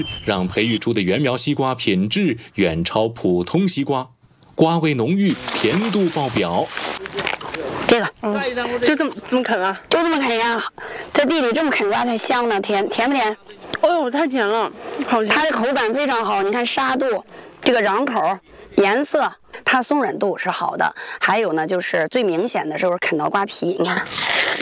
让培育出的原苗西瓜品质远超普通西瓜，瓜味浓郁，甜度爆表。 这个， 就这么啃啊？ 就这么啃呀，在地里这么啃瓜才香呢，甜不甜？ 哎呦，太甜了，好甜！ 它的口感非常好，你看沙度，这个瓤口、颜色，它松软度是好的。还有呢，就是最明显的就是啃到瓜皮，你看，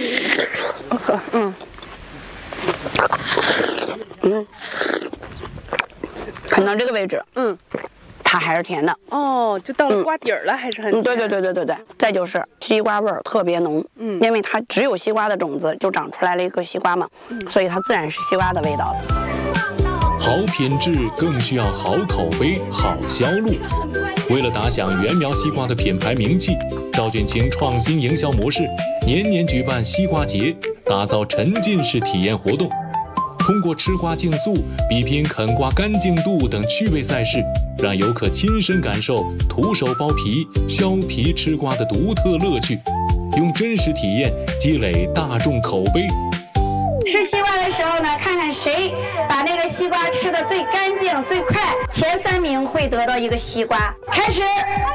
啃到这个位置，它还是甜的。 哦，就到了瓜底儿了，还是很甜。 对。再就是西瓜味儿特别浓，因为它只有西瓜的种子就长出来了一个西瓜嘛，所以它自然是西瓜的味道了。 好品质更需要好口碑、好销路。为了打响原苗西瓜的品牌名气，赵俊清创新营销模式，年年举办西瓜节，打造沉浸式体验活动。通过吃瓜竞速、比拼啃瓜干净度等趣味赛事，让游客亲身感受徒手剥皮、削皮吃瓜的独特乐趣，用真实体验积累大众口碑。 吃西瓜的时候呢，看看谁把那个西瓜吃的最干净、最快，前3名会得到一个西瓜。开始。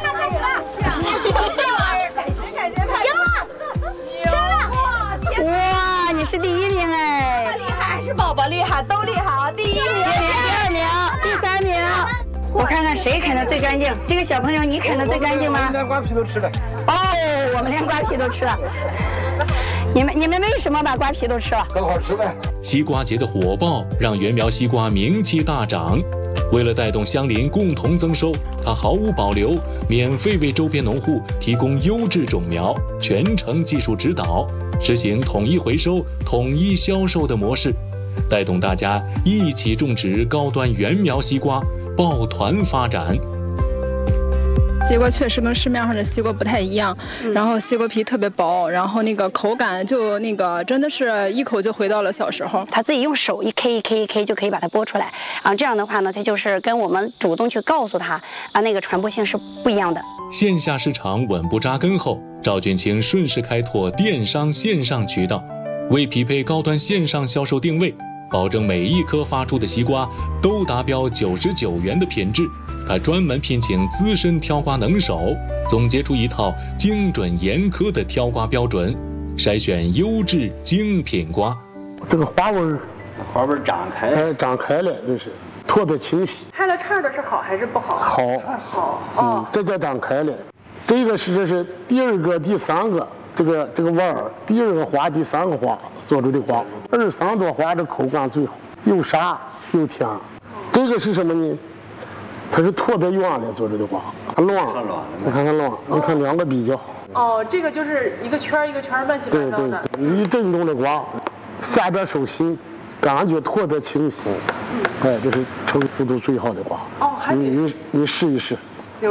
哇，你是第1名哎！ 厉害还是宝宝厉害？都厉害啊！第1名、 第2名、第3名。我看看谁啃的最干净。这个小朋友，你啃的最干净吗？ 我们连瓜皮都吃了。 哦，我们连瓜皮都吃了。你们为什么把瓜皮都吃了？ 更好吃呗。 西瓜节的火爆让原苗西瓜名气大涨。为了带动乡邻共同增收，它毫无保留，免费为周边农户提供优质种苗，全程技术指导，实行统一回收、统一销售的模式，带动大家一起种植高端原苗西瓜，抱团发展。 西瓜确实跟市面上的西瓜不太一样，然后西瓜皮特别薄，然后那个口感就真的是一口就回到了小时候。 他自己用手一 K 就可以把它剥出来啊，这样的话呢，它就是跟我们主动去告诉他啊，那个传播性是不一样的。 线下市场稳步扎根后，赵俊清顺势开拓电商线上渠道，为匹配高端线上销售定位，保证每一颗发出的西瓜都达标99元的品质。他专门聘请资深挑瓜能手，总结出一套精准严苛的挑瓜标准，筛选优质精品瓜。 这个花纹长开， 长开了，就是特别清晰。 开了叉的是好还是不好？ 好，这叫长开了。这是第2个、第3个，这个腕儿，第2个花、第3个花做出的花，23朵花的口感最好，又沙又甜。这个是什么呢？它是特别软的做出的瓜，它软，你看它软，你看2个比较。 哦，这个就是一个圈一个圈乱七八糟的。 对，你震动的瓜，下边手心，感觉特别清晰。哎，这是成熟度最好的瓜。 哦，还你试一试。 行。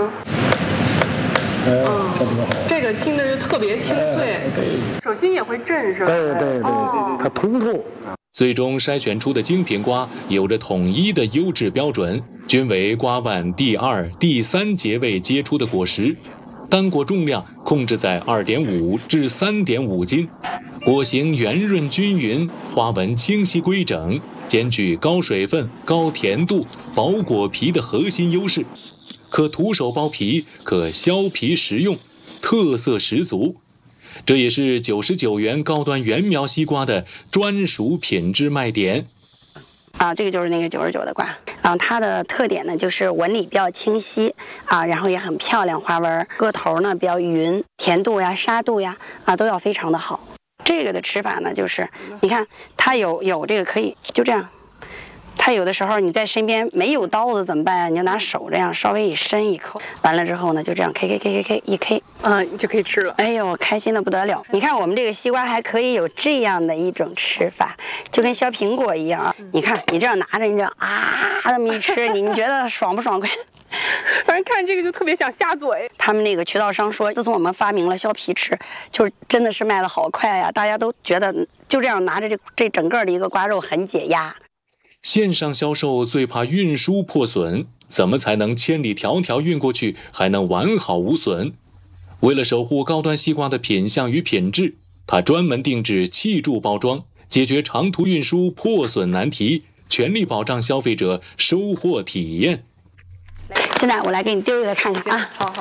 这个听着就特别清脆，手心也会震是吧？ 对，它通透。 最终筛选出的精品瓜有着统一的优质标准，均为瓜腕第2、第3节位结出的果实，单果重量控制在2.5至3.5斤，果形圆润均匀，花纹清晰规整，兼具高水分、高甜度、薄果皮的核心优势，可徒手剥皮，可削皮食用，特色十足。这也是99元高端原苗西瓜的专属品质卖点。 啊，这个就是那个99的瓜啊，它的特点呢就是纹理比较清晰啊，然后也很漂亮，花纹个头呢比较匀，甜度呀、沙度呀啊都要非常的好。这个的吃法呢就是，你看它有这个可以就这样。它有的时候你在身边没有刀子怎么办啊？你就拿手这样稍微一伸一口，完了之后呢，就这样 K 一 K， 你就可以吃了。 哎呦，开心的不得了！你看我们这个西瓜还可以有这样的一种吃法，就跟削苹果一样啊。你看你这样拿着，你这样这么一吃，你觉得爽不爽快？ 反正看这个就特别想下嘴。 他们那个渠道商说，自从我们发明了削皮吃，就是真的是卖得好快呀，大家都觉得就这样拿着这整个的一个瓜肉很解压。 线上销售最怕运输破损，怎么才能千里迢迢运过去还能完好无损？为了守护高端西瓜的品相与品质，他专门定制气柱包装，解决长途运输破损难题， 全力保障消费者收货体验。 现在我来给你丢一个看看啊。 好。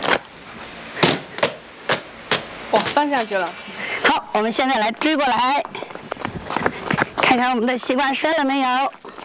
哇，翻下去了。 好，我们现在来追过来，看看我们的西瓜摔了没有。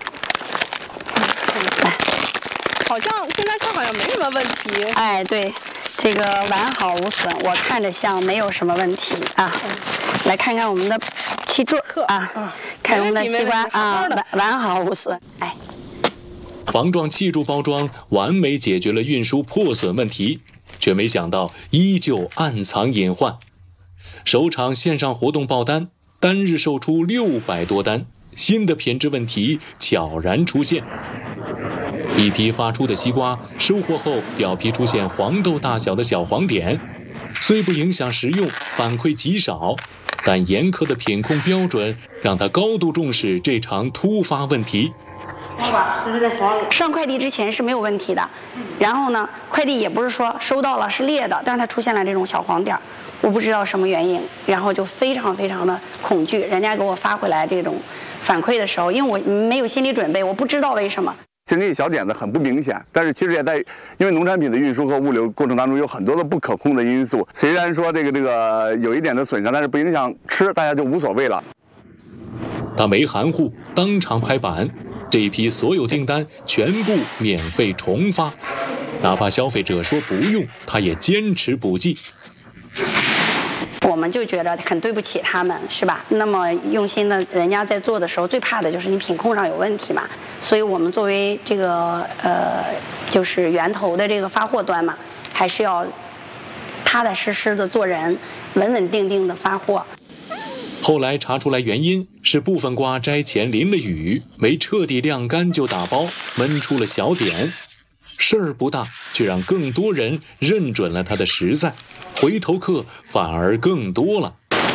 好像现在看好像没什么问题。 哎，对，这个完好无损，我看着像没有什么问题啊。来看看我们的气柱啊，看我们的西瓜啊，完好无损。哎， 防撞气柱包装完美解决了运输破损问题，却没想到依旧暗藏隐患。首场线上活动爆单，单日售出600多单，新的品质问题悄然出现。一批发出的西瓜收获后，表皮出现黄豆大小的小黄点，虽不影响食用，反馈极少，但严苛的品控标准让他高度重视这场突发问题。 上快递之前是没有问题的，然后呢，快递也不是说收到了是裂的，但是它出现了这种小黄点，我不知道什么原因，然后就非常的恐惧。人家给我发回来这种反馈的时候，因为我没有心理准备，我不知道为什么。 其实那些小点子很不明显，但是其实也在，因为农产品的运输和物流过程当中有很多的不可控的因素。虽然说这个有一点的损伤，但是不影响吃，大家就无所谓了。 他没含糊，当场拍板，这一批所有订单全部免费重发，哪怕消费者说不用，他也坚持补寄。 我们就觉得很对不起他们，是吧？那么用心的人家在做的时候，最怕的就是你品控上有问题嘛。所以我们作为这个就是源头的这个发货端嘛，还是要踏踏实实的做人，稳稳定定的发货。 后来查出来原因是部分瓜摘前淋了雨，没彻底晾干就打包，闷出了小点。事儿不大，却让更多人认准了它的实在，回头客反而更多了。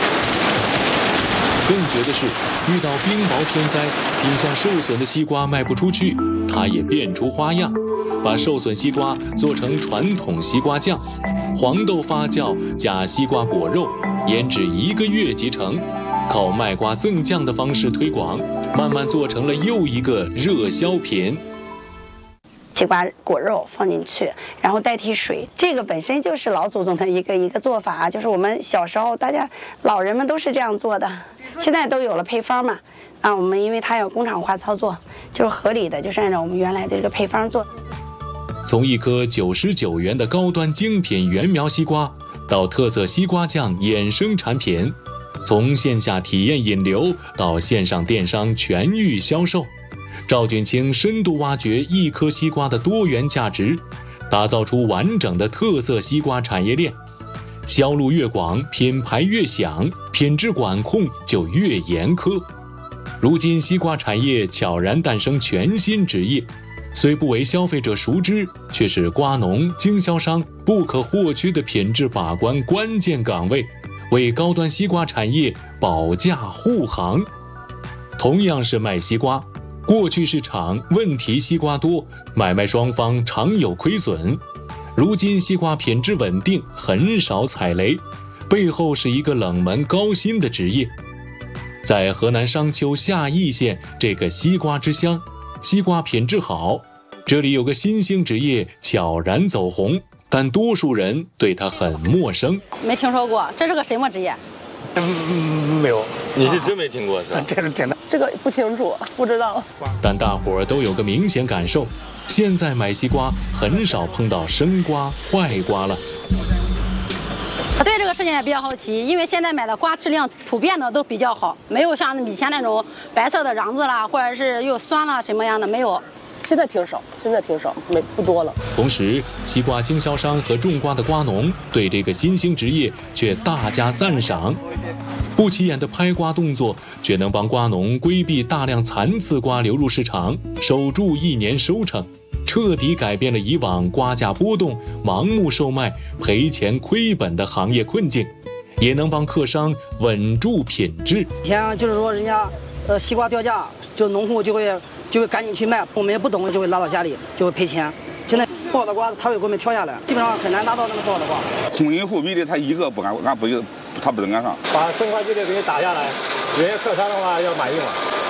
更绝的是，遇到冰雹天灾，品相受损的西瓜卖不出去，他也变出花样，把受损西瓜做成传统西瓜酱，黄豆发酵加西瓜果肉，腌制1个月即成，靠卖瓜赠酱的方式推广，慢慢做成了又一个热销品。 西瓜果肉放进去，然后代替水，这个本身就是老祖宗的一个做法，就是我们小时候大家老人们都是这样做的，现在都有了配方嘛。我们因为它要工厂化操作，就是合理的，就是按照我们原来的这个配方做。 从一颗99元的高端精品原苗西瓜，到特色西瓜酱衍生产品，从线下体验引流到线上电商全域销售。赵俊清深度挖掘一颗西瓜的多元价值，打造出完整的特色西瓜产业链。销路越广，品牌越响，品质管控就越严苛。如今西瓜产业悄然诞生全新职业，虽不为消费者熟知，却是瓜农、经销商不可或缺的品质把关关键岗位，为高端西瓜产业保驾护航。同样是卖西瓜，过去市场问题西瓜多，买卖双方常有亏损。如今西瓜品质稳定，很少踩雷，背后是一个冷门高薪的职业。在河南商丘夏邑县这个西瓜之乡，西瓜品质好，这里有个新兴职业悄然走红，但多数人对它很陌生。 没听说过，这是个什么职业？ 没有。 你是真没听过是吧？ 这是真的。 这个不清楚，不知道。 但大伙儿都有个明显感受，现在买西瓜很少碰到生瓜、坏瓜了。 我对这个事情也比较好奇，因为现在买的瓜质量普遍的都比较好，没有像以前那种白色的瓤子啦，或者是又酸了什么样的没有。 现在挺少，不多了。 同时，西瓜经销商和种瓜的瓜农对这个新兴职业却大加赞赏。不起眼的拍瓜动作，却能帮瓜农规避大量残次瓜流入市场，守住1年收成，彻底改变了以往瓜价波动、盲目售卖、赔钱亏本的行业困境，也能帮客商稳住品质。 以前就是说人家西瓜掉价，就农户就会赶紧去卖，我们也不懂就会拉到家里，就会赔钱。现在不好的瓜他会给我们挑下来，基本上很难拿到那么不好的瓜。 空运货比的他一个不敢，他不能赶上。 把生瓜就得给你打下来，人家客商的话要满意嘛。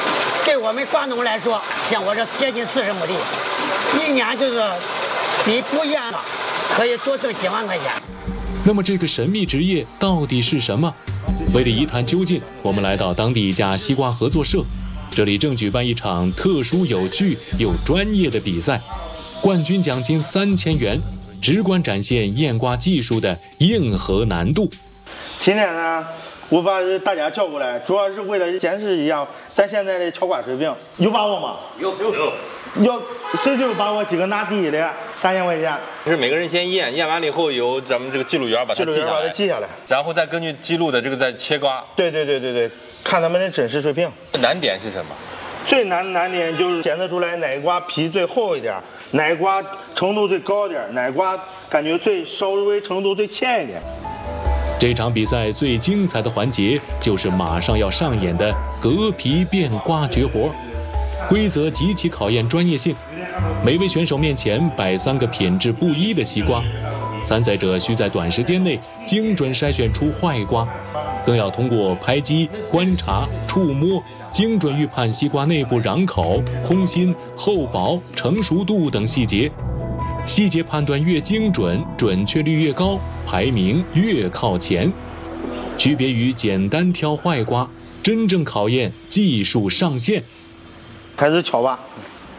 对我们瓜农来说，像我这接近40亩地，一年就是比不验了可以多挣几万块钱。 那么这个神秘职业到底是什么？为了一探究竟，我们来到当地一家西瓜合作社，这里正举办一场特殊、有趣又专业的比赛，冠军奖金3000元，直观展现验瓜技术的硬核难度。 今天呢，我把大家叫过来，主要是为了显示一下咱现在的敲瓜水平，有把握吗？ 有。 要谁就把我几个拿第一的3000块钱。 是每个人先验完了以后，由咱们这个记录员把它记下来，然后再根据记录的这个再切瓜。 对，看他们的真实水平。 难点是什么？ 最难点就是检测出来哪瓜皮最厚一点，哪瓜程度最高一点，哪瓜感觉稍微程度最浅一点。 这场比赛最精彩的环节就是马上要上演的割皮变瓜绝活。规则极其考验专业性，每位选手面前摆3个品质不一的西瓜，参赛者需在短时间内精准筛选出坏瓜，更要通过拍击、观察、触摸，精准预判西瓜内部瓤口、空心、厚薄、成熟度等细节。细节判断越精准，准确率越高，排名越靠前。区别于简单挑坏瓜，真正考验技术上限。 开始敲吧。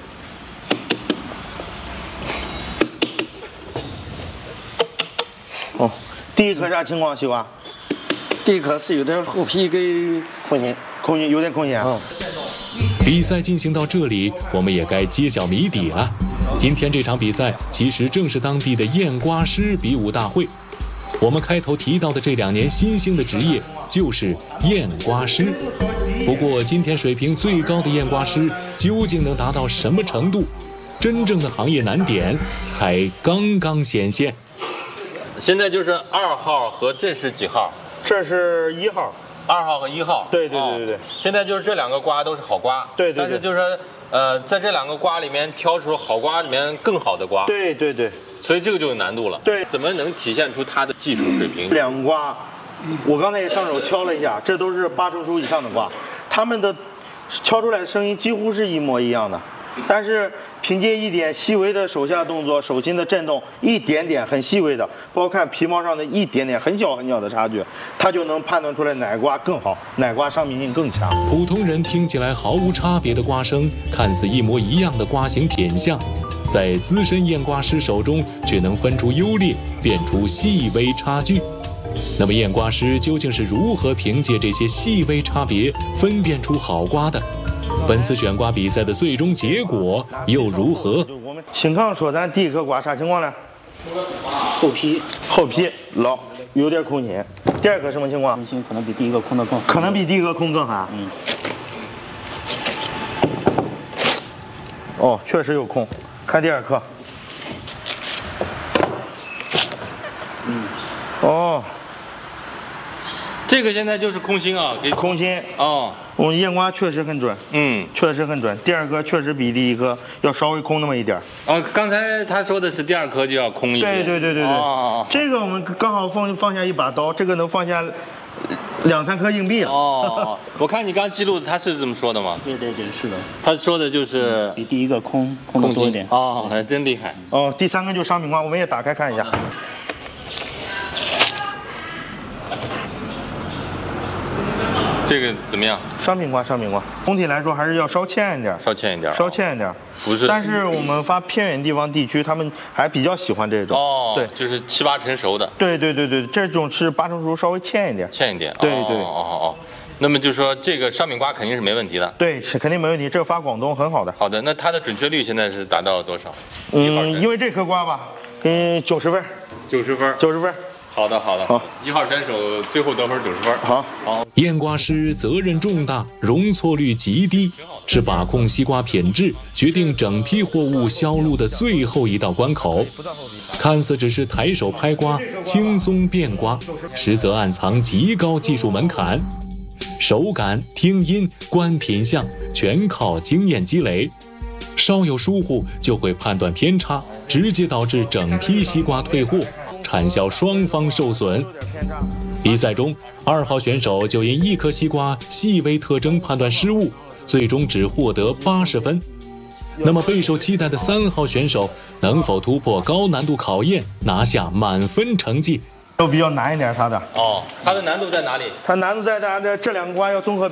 哦，第一颗啥情况，西瓜？ 第一颗是有点厚皮跟空心有点空心。 比赛进行到这里，我们也该揭晓谜底了。今天这场比赛其实正是当地的验瓜师比武大会。我们开头提到的这2年新兴的职业就是验瓜师。不过今天水平最高的验瓜师究竟能达到什么程度？真正的行业难点才刚刚显现。 现在就是2号和这是几号？ 这是1号。 2号和1号。 对。 现在就是这2个瓜都是好瓜。 对。 但是就是说，在这2个瓜里面挑出好瓜里面更好的瓜。 对。 所以这个就有难度了。 对。 怎么能体现出它的技术水平 ？2瓜，我刚才也上手敲了一下，这都是8成熟以上的瓜，他们的敲出来的声音几乎是一模一样的，但是凭借一点细微的手下动作、手心的震动，一点点很细微的，包括看皮毛上的一点点很小的差距，他就能判断出来哪瓜更好，哪瓜商品性更强。 普通人听起来毫无差别的瓜声，看似一模一样的瓜形品相，在资深验瓜师手中却能分出优劣，辨出细微差距。那么验瓜师究竟是如何凭借这些细微差别分辨出好瓜的？本次选瓜比赛的最终结果又如何？ 新康说咱第一颗瓜啥情况呢？厚皮老，有点空心。第2颗什么情况？ 空心可能比第一个空的更。 可能比第一个空更狠。哦，确实有空。看第2颗。哦。 这个现在就是空心啊， 空心哦。 我们验瓜确实很准，确实很准。第2颗确实比第1颗要稍微空那么一点。 哦，刚才他说的是第2颗就要空一点。 对。哦，这个我们刚好放下一把刀，这个能放下2、3颗硬币了。 哦，我看你刚记录他是这么说的吗？ 对，是的。 他说的就是比第一个空的多一点。 哦，还真厉害。 哦，第3个就是商品瓜，我们也打开看一下。 这个怎么样？ 商品瓜，总体来说还是要稍欠一点。不是。但是我们发偏远地方地区，他们还比较喜欢这种。 哦， 对， 就是7、8成熟的。 对，这种是8成熟，稍微欠一点。对。 哦。那么就说这个商品瓜肯定是没问题的。 对，是肯定没问题，这个发广东很好的。 好的，那它的准确率现在是达到多少？ 因为这颗瓜吧，90分。 90分。好的。好，1号选手最后得分90分。 好。 验瓜师责任重大，容错率极低，是把控西瓜品质、决定整批货物销路的最后一道关口。看似只是抬手拍瓜、轻松变瓜，实则暗藏极高技术门槛。手感、听音、观品相，全靠经验积累。稍有疏忽，就会判断偏差，直接导致整批西瓜退货，产销双方受损。比赛中，2号选手就因1颗西瓜细微特征判断失误， 最终只获得80分。那么备受期待的3号选手能否突破高难度考验，拿下满分成绩？ 都比较难一点，它的。 哦，它的难度在哪里？ 它难度在它的这2个瓜要综合。